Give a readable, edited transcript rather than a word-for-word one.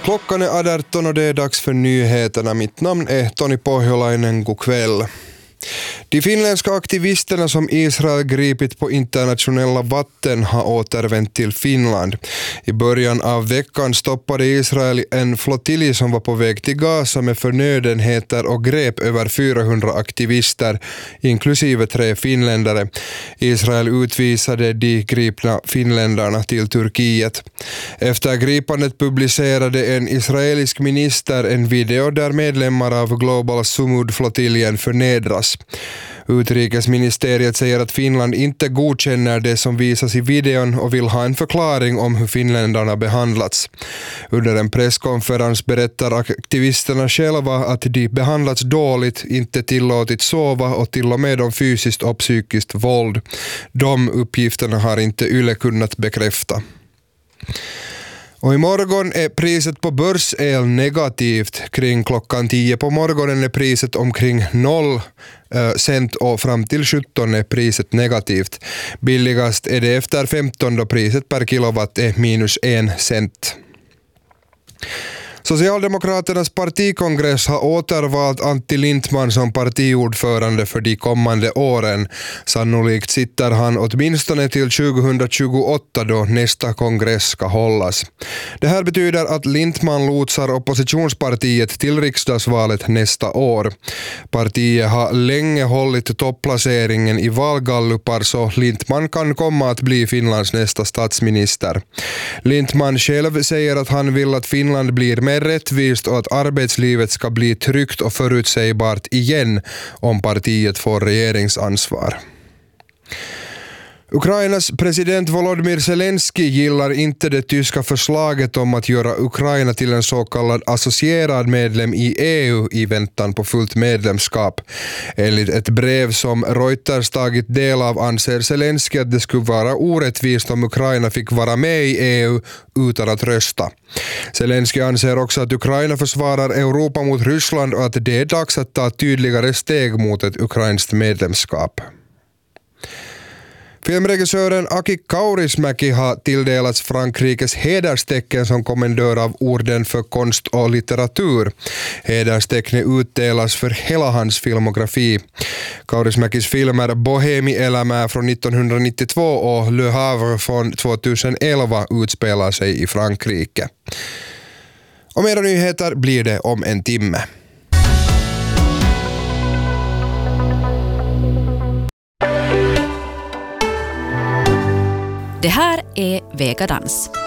Klockan är 18 och det är dags för nyheterna. Mitt namn är Toni Pohjolainen. God kväll. De finländska aktivisterna som Israel gripit på internationella vatten har återvänt till Finland. I början av veckan stoppade Israel en flottilj som var på väg till Gaza med förnödenheter och grep över 400 aktivister, inklusive 3 finländare. Israel utvisade de gripna finländarna till Turkiet. Efter gripandet publicerade en israelisk minister en video där medlemmar av Global Sumud-flottiljen förnedras. Utrikesministeriet säger att Finland inte godkänner det som visas i videon och vill ha en förklaring om hur finländarna behandlats. Under en presskonferens berättar aktivisterna själva att de behandlats dåligt, inte tillåtit sova och till och med om fysiskt och psykiskt våld. De uppgifterna har inte Yle kunnat bekräfta. Och imorgon är priset på börsel negativt. Kring klockan 10 på morgonen är priset omkring 0 cent och fram till 17 är priset negativt. Billigast är det efter 15 då priset per kilowatt är minus 1 cent. Socialdemokraternas partikongress har återvalt Antti Lindtman som partiordförande för de kommande åren. Sannolikt sitter han åtminstone till 2028 då nästa kongress ska hållas. Det här betyder att Lindtman lotsar oppositionspartiet till riksdagsvalet nästa år. Partiet har länge hållit topplaceringen i valgallupar så Lindtman kan komma att bli Finlands nästa statsminister. Lindtman själv säger att han vill att Finland blir mer rättvist och att arbetslivet ska bli tryggt och förutsägbart igen om partiet får regeringsansvar. Ukrainas president Volodymyr Zelensky gillar inte det tyska förslaget om att göra Ukraina till en så kallad associerad medlem i EU i väntan på fullt medlemskap. Enligt ett brev som Reuters tagit del av anser Zelensky att det skulle vara orättvist om Ukraina fick vara med i EU utan att rösta. Zelensky anser också att Ukraina försvarar Europa mot Ryssland och att det är dags att ta tydligare steg mot ett ukrainskt medlemskap. Filmregissören Aki Kaurismäki har tilldelats Frankrikes hederstecken som kommendör av orden för konst och litteratur. Hederstecknet utdelas för hela hans filmografi. Kaurismäkis filmer Bohemi-elämää från 1992 och Le Havre från 2011 utspelar sig i Frankrike. Och mera nyheter blir det om en timme. Det här är Vegadans.